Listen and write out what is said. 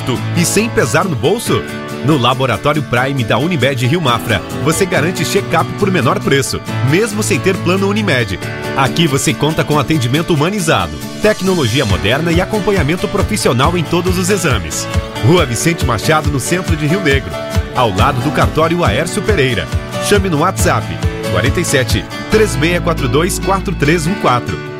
e sem pesar no bolso? No Laboratório Prime da Unimed Rio Mafra, você garante check-up por menor preço, mesmo sem ter plano Unimed. Aqui você conta com atendimento humanizado, tecnologia moderna e acompanhamento profissional em todos os exames. Rua Vicente Machado, no centro de Rio Negro, ao lado do cartório Aércio Pereira. Chame no WhatsApp 47 3642 4314.